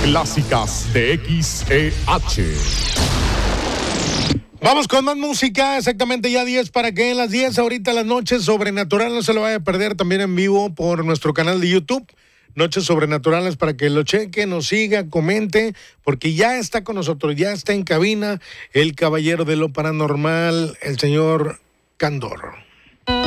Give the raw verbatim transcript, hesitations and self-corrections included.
clásicas de X E H. Vamos con más música, exactamente ya diez para que en las diez, ahorita las noches Sobrenatural, no se lo vaya a perder, también en vivo por nuestro canal de YouTube, Noches Sobrenaturales, para que lo cheque, nos siga, comente, porque ya está con nosotros, ya está en cabina el caballero de lo paranormal, el señor Candor.